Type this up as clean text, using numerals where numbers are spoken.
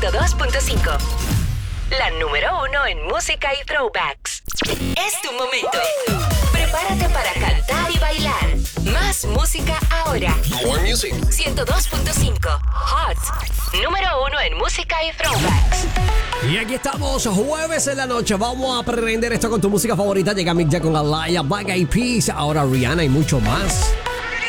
102.5. La número 1 en música y throwbacks. Es tu momento. Prepárate para cantar y bailar. Más música ahora. More music. 102.5 Hot. Número 1 en música y throwbacks. Y aquí estamos, jueves en la noche. Vamos a aprender esto con tu música favorita. Llega Mick Jagger con Alaya, Black Eyed Peas, ahora Rihanna y mucho más.